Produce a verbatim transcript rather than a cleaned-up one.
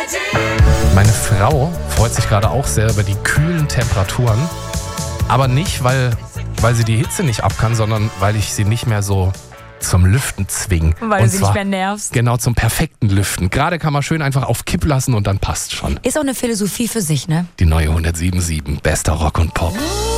Meine Frau freut sich gerade auch sehr über die kühlen Temperaturen. Aber nicht, weil, weil sie die Hitze nicht ab kann, sondern weil ich sie nicht mehr so zum Lüften zwingen. Weil und du sie nicht mehr nervst. Genau, zum perfekten Lüften. Gerade kann man schön einfach auf Kipp lassen und dann passt schon. Ist auch eine Philosophie für sich, ne? Die neue hundertsieben Komma sieben, bester Rock und Pop.